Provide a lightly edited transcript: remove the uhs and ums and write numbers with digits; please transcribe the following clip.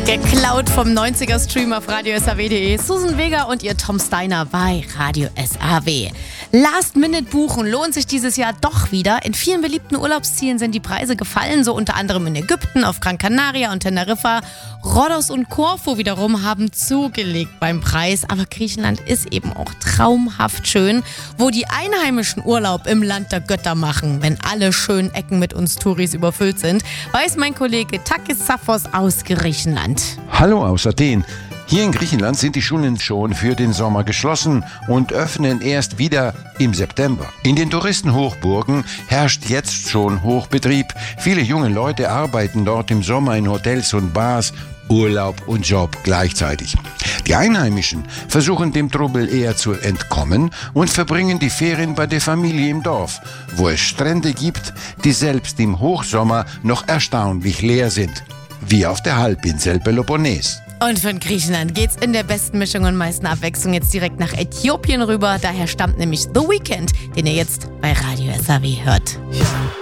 Geklaut vom 90er-Stream auf Radio SAW.de. Susan Vega und ihr Tom Steiner bei Radio SAW. Last-Minute buchen lohnt sich dieses Jahr doch wieder. In vielen beliebten Urlaubszielen sind die Preise gefallen, so unter anderem in Ägypten, auf Gran Canaria und Teneriffa. Rhodos und Korfu wiederum haben zugelegt beim Preis. Aber Griechenland ist eben auch traumhaft schön, wo die Einheimischen Urlaub im Land der Götter machen, wenn alle schönen Ecken mit uns Touris überfüllt sind, weiß mein Kollege Takis Saphos aus Griechenland. Hallo aus Athen. Hier in Griechenland sind die Schulen schon für den Sommer geschlossen und öffnen erst wieder im September. In den Touristenhochburgen herrscht jetzt schon Hochbetrieb. Viele junge Leute arbeiten dort im Sommer in Hotels und Bars, Urlaub und Job gleichzeitig. Die Einheimischen versuchen dem Trubel eher zu entkommen und verbringen die Ferien bei der Familie im Dorf, wo es Strände gibt, die selbst im Hochsommer noch erstaunlich leer sind, wie auf der Halbinsel Peloponnes. Und von Griechenland geht's in der besten Mischung und meisten Abwechslung jetzt direkt nach Äthiopien rüber. Daher stammt nämlich The Weeknd, den ihr jetzt bei Radio SAW hört.